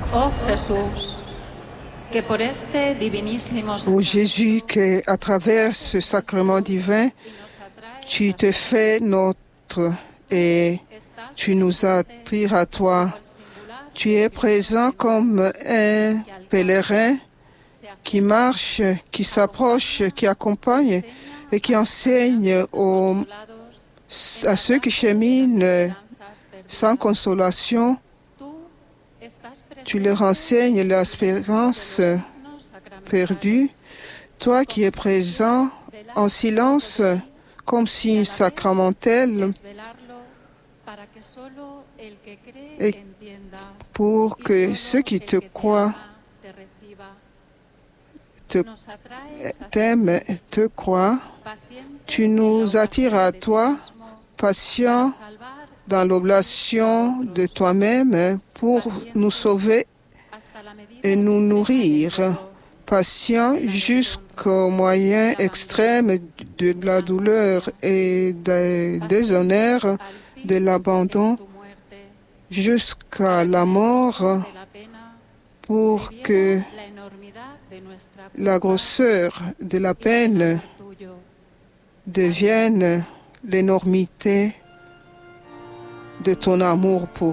Oh Jesús, que por este divinísimo Ô Jésus, qu'à travers ce sacrement divin, tu te fais notre et tu nous attires à toi. Tu es présent comme un pèlerin qui marche, qui s'approche, qui accompagne et qui enseigne à ceux qui cheminent sans consolation. Tu leur enseignes l'espérance perdue. Toi qui es présent en silence comme signe sacramentel et pour que ceux qui te croient t'aiment, te croient, tu nous attires à toi, patient dans l'oblation de toi-même pour nous sauver et nous nourrir, patient jusqu'au moyen extrême de la douleur et des déshonneurs, de l'abandon, jusqu'à la mort, pour que la grosseur de la peine devienne l'énormité de ton amour pour